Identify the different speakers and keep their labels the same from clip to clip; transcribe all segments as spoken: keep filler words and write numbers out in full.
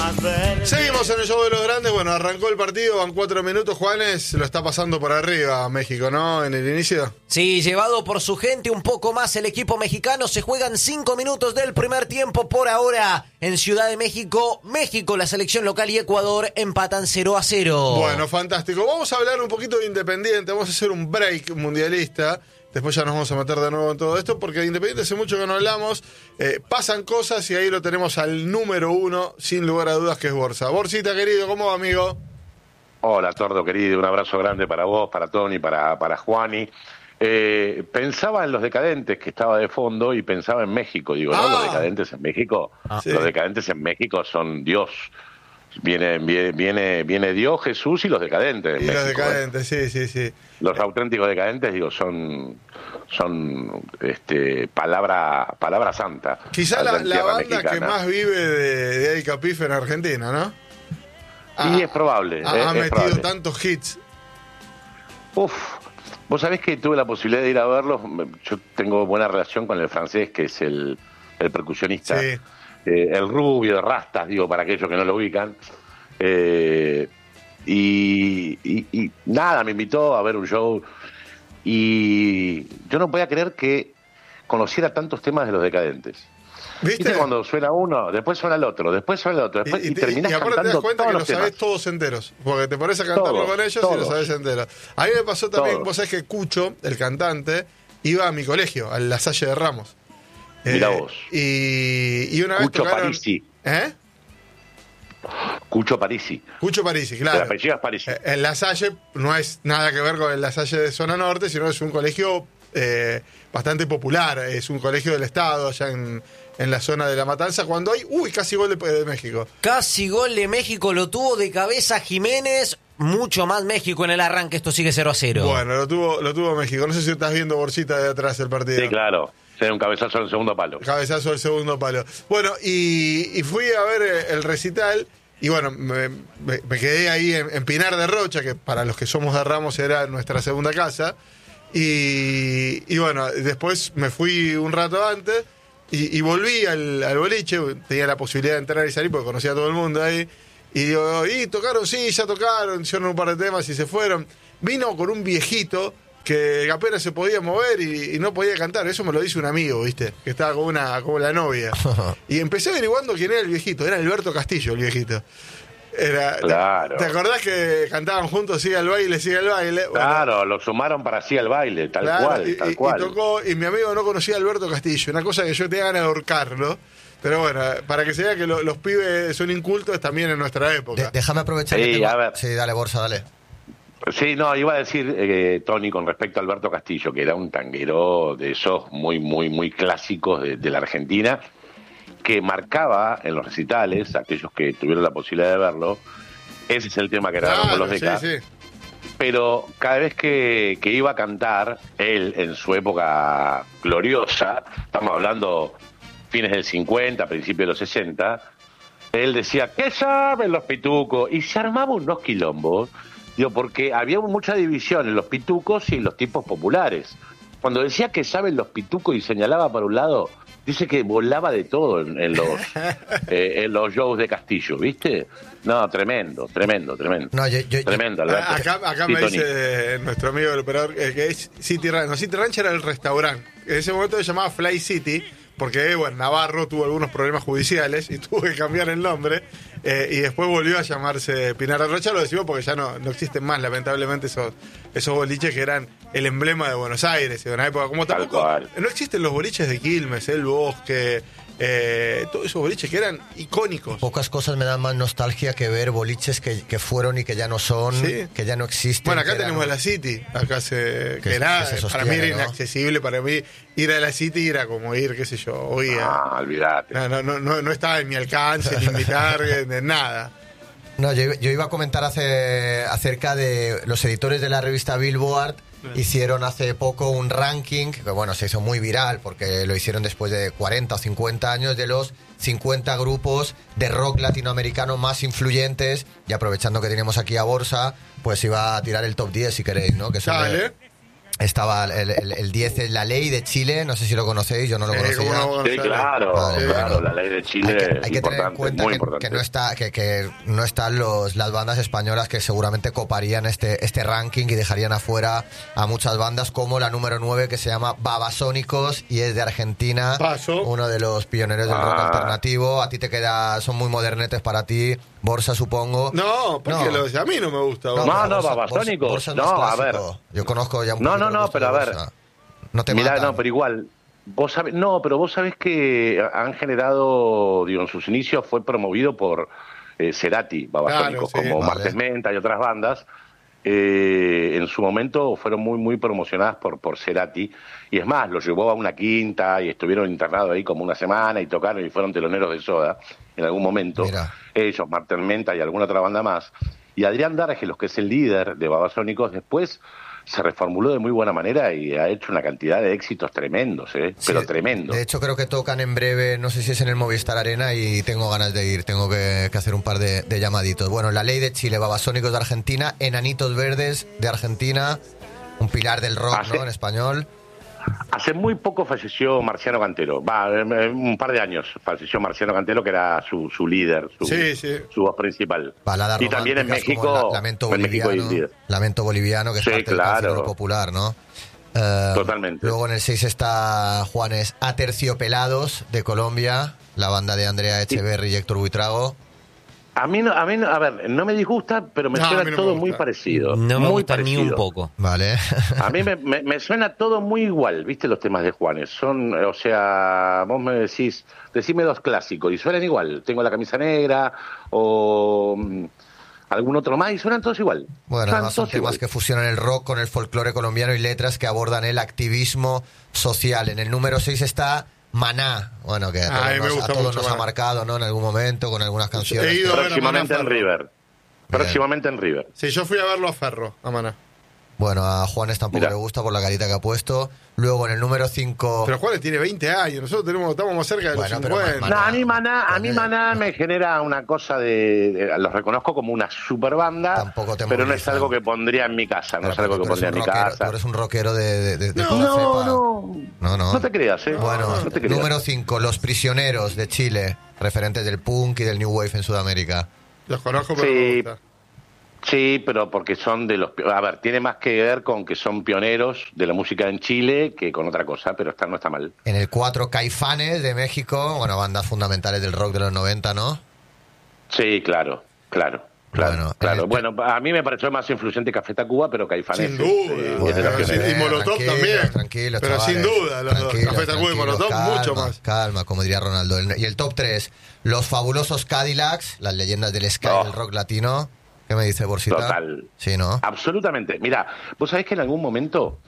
Speaker 1: Seguimos en el show de los grandes. Bueno, arrancó el partido, van cuatro minutos. Juanes lo está pasando por arriba México, ¿no? En el inicio.
Speaker 2: Sí, llevado por su gente un poco más el equipo mexicano. Se juegan cinco minutos del primer tiempo por ahora en Ciudad de México. México, la selección local y Ecuador empatan cero a cero.
Speaker 1: Bueno, fantástico. Vamos a hablar un poquito de Independiente. Vamos a hacer un break mundialista. Después ya nos vamos a meter de nuevo en todo esto, porque de Independiente hace mucho que no hablamos. Eh, pasan cosas y ahí lo tenemos al número uno, sin lugar a dudas, que es Borsa. Borsita, querido, ¿cómo va, amigo?
Speaker 3: Hola, Tordo, querido. Un abrazo grande para vos, para Tony, para, para Juani. Eh, pensaba en los decadentes que estaba de fondo y pensaba en México. Digo,
Speaker 1: ah.
Speaker 3: ¿no? Los decadentes en México. Ah. Sí. Los decadentes en México son Dios. Viene, viene, viene, viene Dios, Jesús y los decadentes.
Speaker 1: Y México, los decadentes, ¿eh? sí, sí, sí.
Speaker 3: Los auténticos decadentes, digo, son son este palabra palabra santa.
Speaker 1: Quizá la, la banda mexicana que más vive de, de Eddie Capife en Argentina, ¿no?
Speaker 3: Sí, ah, es probable.
Speaker 1: Ha,
Speaker 3: eh,
Speaker 1: ha
Speaker 3: es
Speaker 1: metido
Speaker 3: probable.
Speaker 1: tantos hits.
Speaker 3: Uf, vos sabés que tuve la posibilidad de ir a verlos. Yo tengo buena relación con el francés, que es el, el percusionista.
Speaker 1: Sí.
Speaker 3: Eh, el rubio de rastas, digo, para aquellos que no lo ubican. Eh, y, y, y nada, me invitó a ver un show y yo no podía creer que conociera tantos temas de los decadentes.
Speaker 1: ¿Viste?
Speaker 3: ¿Viste? Cuando suena uno, después suena el otro, después suena el otro, después, y, y, y terminás
Speaker 1: y aparte
Speaker 3: cantando
Speaker 1: te das cuenta
Speaker 3: todos
Speaker 1: que
Speaker 3: los
Speaker 1: lo sabés
Speaker 3: temas.
Speaker 1: todos enteros, porque te pones a cantarlo
Speaker 3: todos,
Speaker 1: con ellos
Speaker 3: todos.
Speaker 1: y lo sabés enteros. A mí me pasó también,
Speaker 3: Todos.
Speaker 1: vos sabés que Cucho, el cantante, iba a mi colegio, a La Salle de Ramos.
Speaker 3: Mirá
Speaker 1: eh,
Speaker 3: vos.
Speaker 1: Y, y una vez
Speaker 3: Cucho
Speaker 1: tocaron...
Speaker 3: Parisi.
Speaker 1: ¿Eh?
Speaker 3: Cucho Parisi.
Speaker 1: Cucho Parisi, claro.
Speaker 3: El apellido es Parisi.
Speaker 1: Eh, en La Salle no es nada que ver con el La Salle de Zona Norte, sino es un colegio eh, bastante popular. Es un colegio del Estado, allá en, en la zona de La Matanza, cuando hay... Uy, casi gol de, de México.
Speaker 2: Casi gol de México, lo tuvo de cabeza Jiménez. Mucho más México en el arranque, esto sigue cero a cero.
Speaker 1: Bueno, lo tuvo, lo tuvo México. No sé si estás viendo, Borsita, de atrás el partido.
Speaker 3: Sí, claro. Era un cabezazo en el segundo palo.
Speaker 1: Cabezazo del segundo palo. Bueno, y, y fui a ver el recital. Y bueno, me, me, me quedé ahí en, en Pinar de Rocha, que para los que somos de Ramos era nuestra segunda casa. Y, y bueno, después me fui un rato antes y, y volví al, al boliche. Tenía la posibilidad de entrar y salir porque conocía a todo el mundo ahí. Y digo, y tocaron, sí, ya tocaron, hicieron un par de temas y se fueron. Vino con un viejito que apenas se podía mover y, y no podía cantar. Eso me lo dice un amigo, ¿viste? Que estaba con una como la novia. Y empecé averiguando quién era el viejito. Era Alberto Castillo, el viejito. Era,
Speaker 3: claro.
Speaker 1: ¿Te acordás que cantaban juntos Sigue al baile, sigue al baile? Bueno,
Speaker 3: claro, lo sumaron para sí al baile, tal
Speaker 1: claro,
Speaker 3: cual,
Speaker 1: y,
Speaker 3: tal
Speaker 1: y,
Speaker 3: cual.
Speaker 1: Y tocó, y mi amigo no conocía a Alberto Castillo. Una cosa que yo tenía ganas de ahorcarlo. Pero bueno, para que se vea que lo, los pibes son incultos también en nuestra época.
Speaker 4: De, déjame aprovechar
Speaker 3: sí,
Speaker 4: que tengo...
Speaker 3: a ver.
Speaker 4: Sí, dale, Borsa, dale.
Speaker 3: Sí, no, iba a decir, eh, Tony, con respecto a Alberto Castillo, que era un tanguero de esos muy, muy, muy clásicos de, de la Argentina, que marcaba en los recitales, aquellos que tuvieron la posibilidad de verlo, ese es el tema que grabaron
Speaker 1: Claro,
Speaker 3: con los Decas.
Speaker 1: sí, sí.
Speaker 3: Pero cada vez que, que iba a cantar, él, en su época gloriosa, estamos hablando fines del cincuenta, principios de los sesenta, él decía, ¿qué saben los pitucos? Y se armaba unos quilombos, digo, porque había mucha división en los pitucos y en los tipos populares. Cuando decía que saben los pitucos y señalaba para un lado, dice que volaba de todo en, en los eh, en los shows de Castillo, ¿viste? No, tremendo, tremendo, tremendo.
Speaker 4: No, yo, yo,
Speaker 3: tremendo, Alberto.
Speaker 1: Acá, acá
Speaker 3: sí,
Speaker 1: me
Speaker 3: Tony.
Speaker 1: dice nuestro amigo el operador eh, que es City Ranch. No, City Ranch era el restaurante. En ese momento se llamaba Fly City, porque bueno, Navarro tuvo algunos problemas judiciales y tuvo que cambiar el nombre. Eh, y después volvió a llamarse Pinar de Rocha. Lo decimos porque ya no, no existen más, lamentablemente, esos, esos boliches que eran el emblema de Buenos Aires en una época. Como
Speaker 3: Tal
Speaker 1: tampoco
Speaker 3: cual.
Speaker 1: no existen los boliches de Quilmes, El Bosque, eh, todos esos boliches que eran icónicos.
Speaker 4: Pocas cosas me dan más nostalgia que ver boliches que, que fueron y que ya no son,
Speaker 1: Sí.
Speaker 4: que ya no existen.
Speaker 1: Bueno, acá
Speaker 4: que
Speaker 1: tenemos
Speaker 4: eran-
Speaker 1: la City, acá se, que
Speaker 4: Que-
Speaker 1: era,
Speaker 4: que se
Speaker 1: para mí
Speaker 4: sostiene,
Speaker 1: era
Speaker 4: ¿no?
Speaker 1: inaccesible, para mí ir a la City era como ir, qué sé yo, hoy a-
Speaker 3: Ah, olvídate.
Speaker 1: no, no, no, no, no estaba en mi alcance, ni en mi target, de nada.
Speaker 4: No, yo, yo iba a comentar hace, acerca de los editores de la revista Billboard. Hicieron hace poco un ranking, que bueno, se hizo muy viral porque lo hicieron después de cuarenta o cincuenta años, de los cincuenta grupos de rock latinoamericano más influyentes. Y aprovechando que tenemos aquí a Borsa, pues iba a tirar el top diez si queréis, ¿no? Que son de-
Speaker 1: Dale.
Speaker 4: Estaba el, el, el diez, es La Ley de Chile, no sé si lo conocéis, yo no lo
Speaker 1: Sí,
Speaker 4: conocía.
Speaker 1: ¿cómo no vamos a
Speaker 3: Sí,
Speaker 1: conocer?
Speaker 3: claro,
Speaker 4: Vale,
Speaker 3: claro,
Speaker 4: bueno.
Speaker 3: la ley de Chile
Speaker 4: Hay que, hay
Speaker 3: es
Speaker 4: que tener en
Speaker 3: importante,
Speaker 4: cuenta
Speaker 3: muy
Speaker 4: que,
Speaker 3: importante.
Speaker 4: que no está que, que no están los las bandas españolas que seguramente coparían este este ranking y dejarían afuera a muchas bandas, como la número nueve, que se llama Babasónicos y es de Argentina.
Speaker 1: Paso.
Speaker 4: Uno de los pioneros del rock
Speaker 3: Ah.
Speaker 4: alternativo. A ti te queda, son muy modernetes para ti. Borsa, supongo.
Speaker 1: No, porque
Speaker 4: No.
Speaker 1: lo a mí no me gusta.
Speaker 3: No,
Speaker 1: vos.
Speaker 3: no,
Speaker 4: Borsa-
Speaker 3: Babasónicos,
Speaker 4: Borsa es
Speaker 3: no,
Speaker 4: más
Speaker 3: a ver.
Speaker 4: clásico. Yo conozco ya un
Speaker 3: No,
Speaker 4: poquito
Speaker 3: no,
Speaker 4: lo
Speaker 3: no,
Speaker 4: que gusta
Speaker 3: pero a
Speaker 4: de
Speaker 3: ver.
Speaker 4: Borsa. No te
Speaker 3: Mirá,
Speaker 4: matan.
Speaker 3: no, pero igual, vos sabés, no, pero vos sabés que han generado, digo, en sus inicios fue promovido por eh, Cerati, Babasónicos,
Speaker 1: Claro, sí.
Speaker 3: como
Speaker 4: Vale.
Speaker 3: Martes Menta y otras bandas. Eh, en su momento fueron muy, muy promocionadas por, por Cerati, y es más, lo llevó a una quinta y estuvieron internados ahí como una semana y tocaron y fueron teloneros de Soda en algún momento.
Speaker 4: Mira.
Speaker 3: Ellos, Martes Menta y alguna otra banda más. Y Adrián Dargelos, que es el líder de Babasónicos, después se reformuló de muy buena manera y ha hecho una cantidad de éxitos tremendos, ¿eh?
Speaker 4: Sí,
Speaker 3: Pero tremendos.
Speaker 4: De hecho, creo que tocan en breve, no sé si es en el Movistar Arena, y tengo ganas de ir, tengo que, que hacer un par de, de llamaditos. Bueno, La Ley de Chile, Babasónicos de Argentina, Enanitos Verdes de Argentina, un pilar del rock,
Speaker 3: Ah, sí.
Speaker 4: ¿no? En español.
Speaker 3: Hace muy poco falleció Marciano Cantero, va, eh, un par de años falleció Marciano Cantero, que era su, su líder, su,
Speaker 1: Sí, sí.
Speaker 3: su voz principal.
Speaker 4: Baladas
Speaker 3: Y también en
Speaker 4: románticas como
Speaker 3: México,
Speaker 4: La- Lamento
Speaker 3: en México
Speaker 4: Boliviano,
Speaker 3: hay líder.
Speaker 4: Lamento Boliviano, que es
Speaker 3: Sí,
Speaker 4: parte del
Speaker 3: claro.
Speaker 4: cancionero popular, ¿no? Eh,
Speaker 3: Totalmente.
Speaker 4: Luego en el seis está Juanes Aterciopelados de Colombia, la banda de Andrea Echeverry y Héctor Buitrago.
Speaker 3: A mí, no, a mí no- a ver, no me disgusta, pero me
Speaker 1: No, a
Speaker 3: suena
Speaker 1: mí no me
Speaker 3: todo
Speaker 1: gusta.
Speaker 3: muy parecido.
Speaker 2: No me
Speaker 3: muy
Speaker 2: gusta ni
Speaker 3: parecido.
Speaker 2: un poco.
Speaker 4: Vale.
Speaker 3: A mí me, me- me suena todo muy igual, ¿viste? Los temas de Juanes. Son, o sea, vos me decís, decime dos clásicos y suenan igual. Tengo la camisa negra o mm, algún otro más y suenan todos igual.
Speaker 4: Bueno,
Speaker 3: Suenan
Speaker 4: además son
Speaker 3: todos
Speaker 4: temas
Speaker 3: igual.
Speaker 4: que fusionan el rock con el folclore colombiano y letras que abordan el activismo social. En el número seis está Maná, bueno, que a todos,
Speaker 1: Ay, me
Speaker 4: nos,
Speaker 1: gusta
Speaker 4: a todos
Speaker 1: mucho
Speaker 4: nos ha
Speaker 1: Maná.
Speaker 4: marcado, ¿no? En algún momento, con algunas canciones.
Speaker 1: He ido a ver a
Speaker 3: Próximamente
Speaker 1: Maná
Speaker 3: en
Speaker 1: Ferro.
Speaker 3: River. Próximamente en River.
Speaker 1: Sí, yo fui a verlo a Ferro, a Maná.
Speaker 4: Bueno, a Juanes tampoco
Speaker 3: Mira.
Speaker 4: le gusta por la carita que ha puesto. Luego en el número cinco...
Speaker 1: Pero Juárez tiene veinte años, nosotros tenemos, estamos más cerca de
Speaker 4: Bueno,
Speaker 1: los
Speaker 4: pero
Speaker 1: cincuenta.
Speaker 4: Maná-
Speaker 3: No, a mí Maná, a mí
Speaker 4: Maná-
Speaker 3: Maná me genera una cosa de, de- los reconozco como una super banda,
Speaker 4: Tampoco te
Speaker 3: pero no es
Speaker 4: movilizan.
Speaker 3: algo que pondría en mi casa, no
Speaker 4: Pero
Speaker 3: es algo que
Speaker 4: tú eres
Speaker 3: pondría
Speaker 4: un
Speaker 3: en mi
Speaker 4: rockero,
Speaker 3: casa.
Speaker 4: tú eres un rockero de, de, de- de
Speaker 1: No,
Speaker 4: toda
Speaker 3: No,
Speaker 4: cepa.
Speaker 3: no,
Speaker 4: No, no.
Speaker 3: no te creas, ¿eh?
Speaker 4: Bueno,
Speaker 3: no te creas.
Speaker 4: número cinco, Los Prisioneros de Chile, referentes del punk y del new wave en Sudamérica.
Speaker 1: Los conozco, pero
Speaker 3: Sí.
Speaker 1: no me gusta.
Speaker 3: Sí, pero porque son de los... A ver, tiene más que ver con que son pioneros de la música en Chile que con otra cosa, pero está, no está mal.
Speaker 4: En el cuatro, Caifanes de México, bueno, bandas fundamentales del rock de los noventa, ¿no?
Speaker 3: Sí, claro, claro. Claro,
Speaker 4: Bueno,
Speaker 3: claro.
Speaker 4: en el-
Speaker 3: Bueno, a mí me pareció más influyente Café Tacuba, pero Caifanes
Speaker 1: Sin
Speaker 3: es,
Speaker 1: duda.
Speaker 3: eh,
Speaker 1: Bueno,
Speaker 3: es de los
Speaker 1: sí,
Speaker 3: pioneros.
Speaker 1: y Molotov
Speaker 4: tranquilo,
Speaker 1: también.
Speaker 4: Tranquilo,
Speaker 1: Pero
Speaker 4: chavales.
Speaker 1: sin duda, los dos.
Speaker 4: Tranquilos,
Speaker 1: Café Tacuba y
Speaker 4: tranquilos,
Speaker 1: Molotov,
Speaker 4: calma,
Speaker 1: mucho más.
Speaker 4: Calma, como diría Ronaldo. El- Y el top tres, Los Fabulosos Cadillacs, las leyendas del Sky
Speaker 3: Oh.
Speaker 4: del rock latino. ¿Qué me dice Borsita?
Speaker 3: Total.
Speaker 4: Sí, ¿no?
Speaker 3: Absolutamente. Mira, vos sabés que en algún momento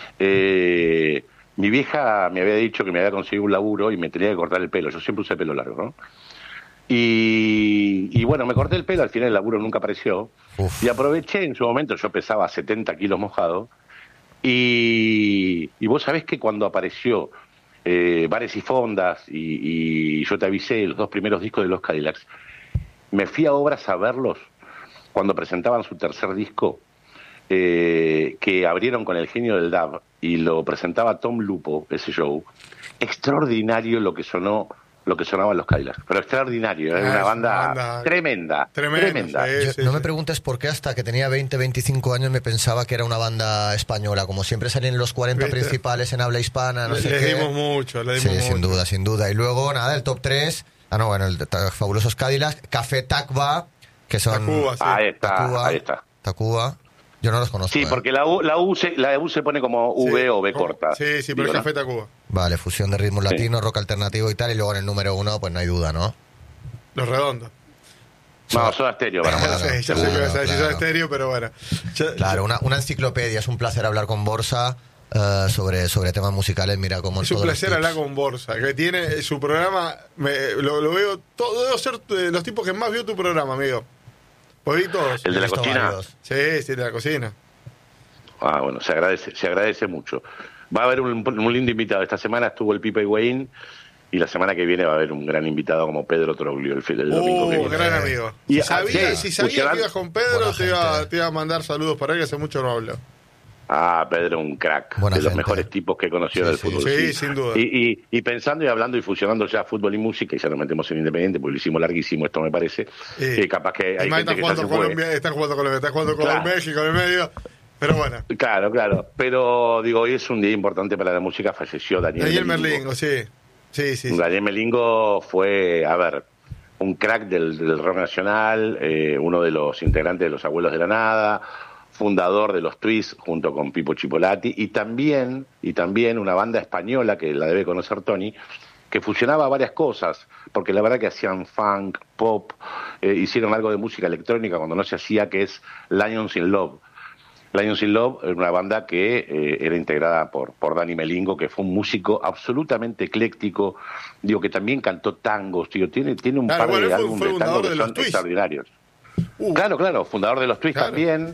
Speaker 3: eh, mi vieja me había dicho que me había conseguido un laburo y me tenía que cortar el pelo. Yo siempre usé pelo largo, ¿no? Y, y bueno, me corté el pelo, al final el laburo nunca apareció.
Speaker 4: Uf.
Speaker 3: Y aproveché, en su momento yo pesaba setenta kilos mojado. Y, y vos sabés que cuando apareció eh, Bares y Fondas y, y yo te avisé, los dos primeros discos de los Cadillacs, me fui a Obras a verlos cuando presentaban su tercer disco, eh, que abrieron con El Genio del Dab y lo presentaba Tom Lupo, ese show. Extraordinario lo que sonó, lo que sonaban los Cadillacs, pero extraordinario, es
Speaker 1: Ah,
Speaker 3: una
Speaker 1: es
Speaker 3: banda,
Speaker 1: una banda
Speaker 3: tremenda,
Speaker 1: tremenda,
Speaker 3: tremenda.
Speaker 1: sí.
Speaker 4: Yo- no me preguntes por qué hasta que tenía veinte, veinticinco años me pensaba que era una banda española. Como siempre salen los cuarenta
Speaker 1: ¿Viste?
Speaker 4: principales en habla hispana, no
Speaker 1: Le-
Speaker 4: sé
Speaker 1: les
Speaker 4: qué.
Speaker 1: dimos mucho, le
Speaker 4: Sí,
Speaker 1: dimos
Speaker 4: sin
Speaker 1: mucho.
Speaker 4: duda, sin duda. Y luego, nada, el top tres. Ah, no, bueno, el de ta- Fabulosos Cadillacs. Café Tacuba, que son...
Speaker 1: Tacuba, sí.
Speaker 3: Ahí está,
Speaker 4: Tacuba,
Speaker 3: ahí está.
Speaker 4: Tacuba. Yo no los conozco.
Speaker 3: Sí,
Speaker 4: ¿eh?
Speaker 3: porque la U, la U, se, la U se pone como V
Speaker 1: Sí,
Speaker 3: o B
Speaker 1: como-
Speaker 3: corta.
Speaker 1: Sí, sí, pero
Speaker 3: Digo,
Speaker 1: es
Speaker 3: ¿no?
Speaker 1: Café Tacuba.
Speaker 4: Vale, fusión de ritmos
Speaker 3: Sí.
Speaker 4: latinos, rock alternativo y tal. Y luego en el número uno, pues no hay duda, ¿no?
Speaker 1: Los Redondos.
Speaker 3: No, Soda Stereo, para
Speaker 4: Claro,
Speaker 1: Sí, ya sé
Speaker 4: claro,
Speaker 1: que vas a decir
Speaker 4: claro.
Speaker 1: Soda Stereo, pero bueno. Ya-
Speaker 4: Claro, una, una enciclopedia. Es un placer hablar con Borsa eh, sobre, sobre temas musicales. Mira cómo...
Speaker 1: Es un
Speaker 4: todos los
Speaker 1: placer
Speaker 4: tips.
Speaker 1: hablar con Borsa, que tiene su programa, me- lo, lo veo, todo, debo ser de los tipos que más vio tu programa, amigo. Pues vi todos.
Speaker 3: El de la
Speaker 4: He visto
Speaker 3: cocina.
Speaker 4: varios.
Speaker 1: Sí, sí, de la cocina.
Speaker 3: Ah, bueno, se agradece, se agradece mucho. Va a haber un, un lindo invitado. Esta semana estuvo el Pipe Higuaín y la semana que viene va a haber un gran invitado como Pedro Troglio el, el domingo
Speaker 1: Uh,
Speaker 3: que viene.
Speaker 1: gran amigo.
Speaker 3: Y
Speaker 1: Si
Speaker 3: a-
Speaker 1: sabía,
Speaker 3: sí,
Speaker 1: si sabía
Speaker 3: fusionan-
Speaker 1: que ibas con Pedro,
Speaker 4: Buena
Speaker 1: te iba,
Speaker 4: gente.
Speaker 1: te iba a mandar saludos para él, que hace mucho no hablo.
Speaker 3: Ah, Pedro, un crack.
Speaker 4: Buena
Speaker 3: de los
Speaker 4: gente.
Speaker 3: mejores tipos que he conocido
Speaker 4: Sí,
Speaker 3: del
Speaker 4: sí.
Speaker 3: fútbol.
Speaker 1: Sí, sin duda.
Speaker 3: Y, y, y pensando y hablando y fusionando ya fútbol y música, y ya nos metemos en Independiente, porque lo hicimos larguísimo, esto me parece,
Speaker 1: Sí.
Speaker 3: que capaz que hay
Speaker 1: Y más
Speaker 3: gente
Speaker 1: están
Speaker 3: que ya se
Speaker 1: jugando
Speaker 3: fue.
Speaker 1: Colombia, están jugando Colombia, están jugando con
Speaker 3: Claro.
Speaker 1: México en el medio. Pero bueno,
Speaker 3: Claro, claro. Pero, digo, hoy es un día importante para la música. Falleció Daniel,
Speaker 1: Daniel
Speaker 3: Melingo.
Speaker 1: Merlingo, sí. Sí, sí, sí.
Speaker 3: Daniel Melingo fue, a ver, un crack del, del rock nacional, eh, uno de los integrantes de Los Abuelos de la Nada, fundador de los Twists junto con Pipo Chipolati, y también, y también una banda española que la debe conocer Tony, que fusionaba varias cosas, porque la verdad que hacían funk, pop, eh, hicieron algo de música electrónica cuando no se hacía, que es Lions in Love. Lions in Love era una banda que eh, era integrada por, por Dani Melingo, que fue un músico absolutamente ecléctico, digo, que también cantó tangos, tío, tiene, tiene un
Speaker 1: Claro,
Speaker 3: par
Speaker 1: bueno,
Speaker 3: de
Speaker 1: fue-
Speaker 3: álbumes
Speaker 1: fue
Speaker 3: de
Speaker 1: fundador
Speaker 3: tangos
Speaker 1: de
Speaker 3: que
Speaker 1: los
Speaker 3: son
Speaker 1: Twists.
Speaker 3: extraordinarios.
Speaker 1: Uh,
Speaker 3: Claro, claro, fundador de los Twists
Speaker 1: Claro.
Speaker 3: también,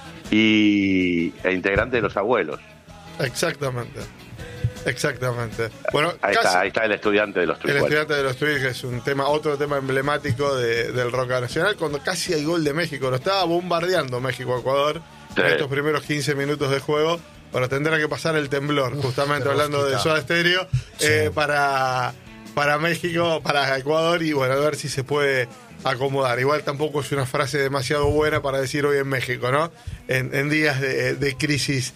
Speaker 3: y e integrante de Los Abuelos.
Speaker 1: Exactamente. Exactamente. Bueno,
Speaker 3: Ahí
Speaker 1: casi
Speaker 3: está, ahí está el estudiante de los
Speaker 1: el
Speaker 3: Twists.
Speaker 1: estudiante de los Twists, que es un tema, otro tema emblemático de- del rock nacional, cuando casi hay gol de México, lo estaba bombardeando México a Ecuador
Speaker 3: Sí.
Speaker 1: en estos primeros quince minutos de juego. Bueno, tendrá que pasar el temblor, justamente
Speaker 4: qué
Speaker 1: hablando de
Speaker 4: rosquita.
Speaker 1: Soda Stereo, eh, para, para México, para Ecuador, y bueno, a ver si se puede acomodar. Igual tampoco es una frase demasiado buena para decir hoy en México, ¿no? En, en días de, de crisis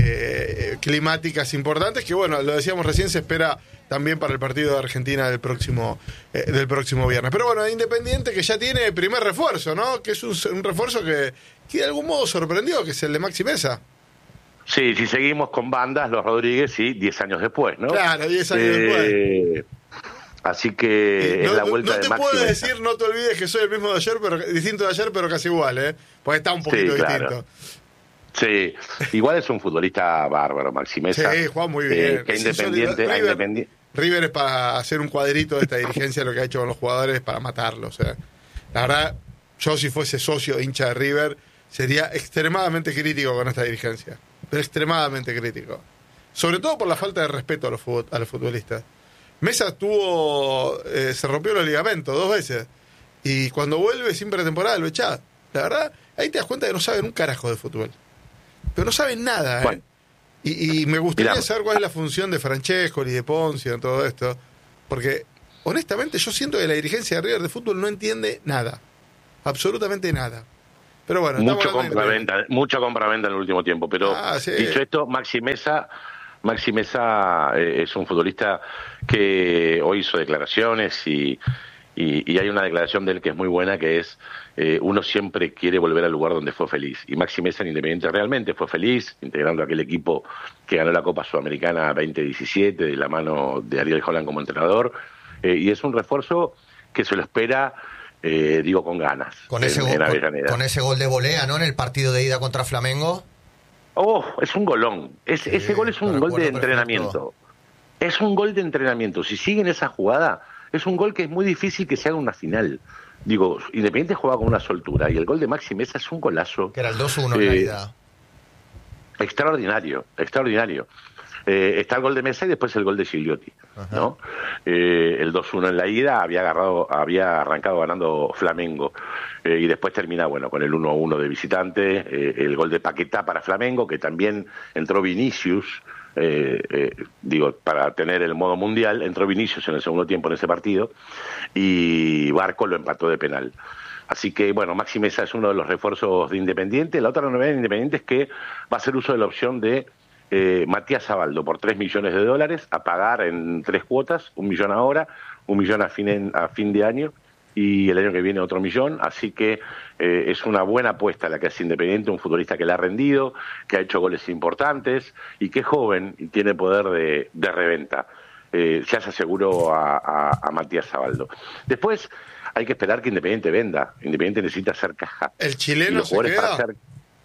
Speaker 1: eh, climáticas importantes, que bueno, lo decíamos recién, se espera también para el partido de Argentina del próximo eh, del próximo viernes. Pero bueno, Independiente, que ya tiene primer refuerzo, ¿no? Que es un, un refuerzo que, que de algún modo sorprendió, que es el de Maxi Mesa.
Speaker 3: Sí, si seguimos con bandas, los Rodríguez, sí, diez años después, ¿no?
Speaker 1: Claro, diez años
Speaker 3: después. Así que
Speaker 1: Eh,
Speaker 3: es
Speaker 1: no,
Speaker 3: la
Speaker 1: no-
Speaker 3: vuelta
Speaker 1: no
Speaker 3: de
Speaker 1: te
Speaker 3: Maxi
Speaker 1: puedo
Speaker 3: Mesa.
Speaker 1: decir, no te olvides que soy el mismo de ayer, pero distinto de ayer, pero casi igual, ¿eh? Porque está un poquito
Speaker 3: Sí, claro.
Speaker 1: distinto.
Speaker 3: Sí, igual es un futbolista bárbaro, Maxi Mesa.
Speaker 1: Sí, juega muy
Speaker 3: Eh,
Speaker 1: bien.
Speaker 3: que
Speaker 1: Es
Speaker 3: Independiente,
Speaker 1: insólito.
Speaker 3: a
Speaker 1: River,
Speaker 3: Independi-
Speaker 1: River es para hacer un cuadrito de esta dirigencia, lo que ha hecho con los jugadores, para matarlos. ¿eh? La verdad, yo si fuese socio hincha de River, sería extremadamente crítico con esta dirigencia. Pero extremadamente crítico. Sobre todo por la falta de respeto a los, fut- a los futbolistas. Mesa tuvo, eh, se rompió los ligamentos dos veces. Y cuando vuelve sin pretemporada lo echás. La verdad, ahí te das cuenta que no saben un carajo de fútbol. Pero no saben nada, ¿eh?
Speaker 3: Bueno.
Speaker 1: Y, y me gustaría
Speaker 3: Mirá.
Speaker 1: saber cuál es la función de Francesco y de Poncio en todo esto. Porque, honestamente, yo siento que la dirigencia de River de fútbol no entiende nada. Absolutamente nada. Pero bueno, estamos
Speaker 3: Mucho
Speaker 1: hablando de
Speaker 3: compraventa, mucho compraventa en el último tiempo. Pero
Speaker 1: Ah, sí.
Speaker 3: dicho esto, Maxi Mesa, Maxi Mesa eh, es un futbolista que hoy hizo declaraciones y, y, y hay una declaración de él que es muy buena, que es eh, uno siempre quiere volver al lugar donde fue feliz. Y Maxi Mesa en Independiente realmente fue feliz, integrando aquel equipo que ganó la Copa Sudamericana veinte diecisiete de la mano de Ariel Holland como entrenador. Eh, y es un refuerzo que se lo espera, eh, digo, con ganas.
Speaker 4: Con
Speaker 3: en-
Speaker 4: ese,
Speaker 3: en
Speaker 4: gol, con,
Speaker 3: Avellaneda.
Speaker 4: con ese gol de volea, ¿no? En el partido de ida contra Flamengo.
Speaker 3: Oh, es un golón. Es,
Speaker 4: Sí,
Speaker 3: ese gol es un
Speaker 4: lo
Speaker 3: gol de
Speaker 4: recuerdo
Speaker 3: entrenamiento. Es un gol de entrenamiento. Si siguen esa jugada, es un gol que es muy difícil que se haga una final. Digo, Independiente juega con una soltura y el gol de Maxi Mesa es un golazo.
Speaker 4: Que era el dos uno en la
Speaker 3: Eh,
Speaker 4: ida.
Speaker 3: Extraordinario, extraordinario. Eh, está el gol de Mesa y después el gol de Gigliotti,
Speaker 4: Ajá.
Speaker 3: ¿no? Eh, el dos uno en la ida había agarrado, había arrancado ganando Flamengo eh, y después termina, bueno, con el uno a uno de visitante, eh, el gol de Paquetá para Flamengo, que también entró Vinicius, eh, eh, digo, para tener el modo mundial, entró Vinicius en el segundo tiempo en ese partido y Barco lo empató de penal. Así que, bueno, Maxi Mesa es uno de los refuerzos de Independiente. La otra novedad de Independiente es que va a hacer uso de la opción de eh, Matías Abaldo por tres millones de dólares a pagar en tres cuotas, un millón ahora, un millón a fin, en- a fin de año y el año que viene otro millón. Así que eh, es una buena apuesta la que hace Independiente, un futbolista que le ha rendido, que ha hecho goles importantes y que es joven y tiene poder de, de reventa. Eh, ya se aseguró a, a, a Matías Abaldo. Después hay que esperar que Independiente venda. Independiente necesita hacer caja.
Speaker 1: ¿El
Speaker 3: Y
Speaker 1: chileno
Speaker 3: los
Speaker 1: se
Speaker 3: jugadores para
Speaker 1: queda?
Speaker 3: hacer-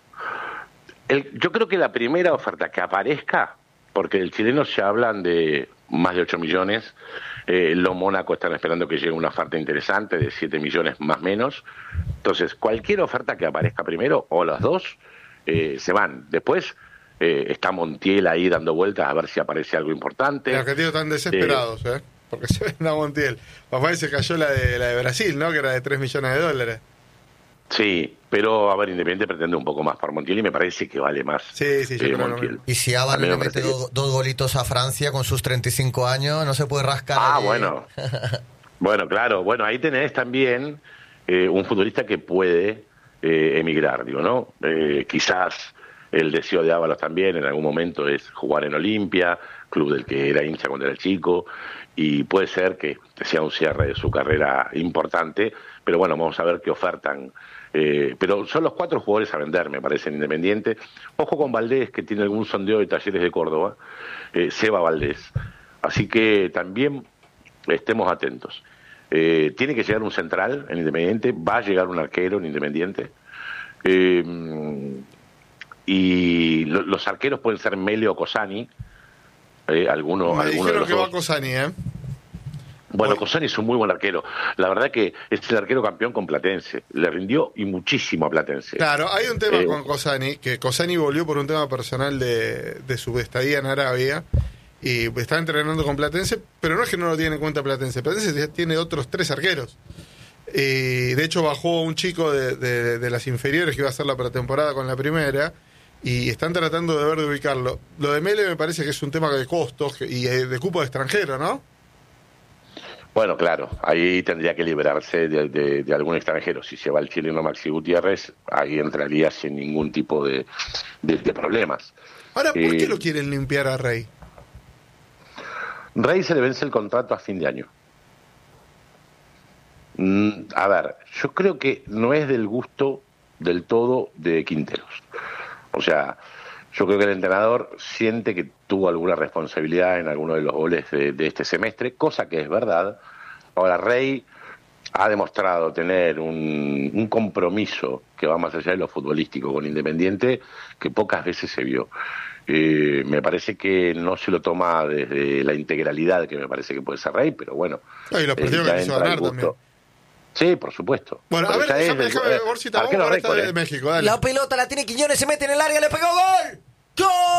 Speaker 3: El- yo creo que la primera oferta que aparezca, porque el chileno se hablan de más de ocho millones, eh, los Mónaco están esperando que llegue una oferta interesante de siete millones más menos. Entonces, cualquier oferta que aparezca primero, o las dos, eh, se van. Después eh, está Montiel ahí dando vueltas a ver si aparece algo importante.
Speaker 1: Los argentinos están desesperados, ¿eh? Porque se ven a Montiel. Papá se cayó la de, la de Brasil, ¿no? Que era de tres millones de dólares.
Speaker 3: Sí, pero a ver, Independiente pretende un poco más por Montiel y me parece que vale más.
Speaker 1: Sí, sí, yo
Speaker 3: eh,
Speaker 1: creo
Speaker 3: Montiel.
Speaker 1: lo
Speaker 4: Y si Ábalos
Speaker 3: A mí
Speaker 4: le
Speaker 3: me
Speaker 4: mete
Speaker 3: parece
Speaker 4: do- dos golitos a Francia con sus treinta y cinco años, no se puede rascar.
Speaker 3: Ah,
Speaker 4: ahí.
Speaker 3: bueno. Bueno, claro. Bueno, ahí tenés también eh, un futbolista que puede eh, emigrar, digo, ¿no? Eh, quizás el deseo de Ábalos también en algún momento es jugar en Olimpia, club del que era hincha cuando era chico, y puede ser que sea un cierre de su carrera importante, pero bueno, vamos a ver qué ofertan. Eh, pero son los cuatro jugadores a vender, me parece, en Independiente. Ojo con Valdés, que tiene algún sondeo de Talleres de Córdoba, eh, Seba Valdés. Así que también estemos atentos. Eh, tiene que llegar un central en Independiente, va a llegar un arquero en Independiente. Eh, y lo, los arqueros pueden ser Mele o Cosani. Eh, alguno,
Speaker 1: Me
Speaker 3: alguno de
Speaker 1: dijeron
Speaker 3: los
Speaker 1: que va
Speaker 3: dos.
Speaker 1: Cosani, ¿eh?
Speaker 3: Bueno,
Speaker 1: Hoy-
Speaker 3: Cosani es un muy buen arquero. La verdad que es el arquero campeón con Platense. Le rindió y muchísimo a Platense.
Speaker 1: Claro, hay un tema
Speaker 3: Eh,
Speaker 1: con Cosani, que Cosani volvió por un tema personal de, de su estadía en Arabia y está entrenando con Platense, pero no es que no lo tiene en cuenta Platense. Platense tiene otros tres arqueros. Y de hecho bajó un chico de, de- de las inferiores que iba a hacer la pretemporada con la primera y están tratando de ver de ubicarlo. Lo de Mele me parece que es un tema de costos y eh, de cupo de extranjero, ¿no?
Speaker 3: Bueno, claro, ahí tendría que liberarse de, de- de algún extranjero. Si se va el chileno Maxi Gutiérrez, ahí entraría sin ningún tipo de, de- de problemas.
Speaker 1: Ahora, ¿por
Speaker 3: Eh,
Speaker 1: qué lo quieren limpiar a Rey?
Speaker 3: Rey se le vence el contrato a fin de año. Mm, a ver, yo creo que no es del gusto del todo de Quinteros. O sea, yo creo que el entrenador siente que tuvo alguna responsabilidad en alguno de los goles de, de este semestre, cosa que es verdad. Ahora, Rey ha demostrado tener un, un compromiso que va más allá de lo futbolístico con Independiente, que pocas veces se vio. Eh, me parece que no se lo toma desde la integralidad que me parece que puede ser Rey, pero bueno.
Speaker 1: Ah, y los
Speaker 3: eh,
Speaker 1: partidos
Speaker 3: ya
Speaker 1: que quiso
Speaker 3: entra el
Speaker 1: ganar
Speaker 3: gusto.
Speaker 1: también.
Speaker 3: Sí, por supuesto.
Speaker 1: Bueno, a
Speaker 3: Pero
Speaker 1: ver,
Speaker 3: ya es
Speaker 1: déjame,
Speaker 3: del-
Speaker 1: déjame,
Speaker 3: eh,
Speaker 1: Borcita, vamos
Speaker 3: arquero
Speaker 1: con el
Speaker 3: récord,
Speaker 1: estadio
Speaker 3: eh.
Speaker 1: de México, dale.
Speaker 2: La pelota la tiene Quiñones, se mete en el área, le pegó gol. ¡Gol!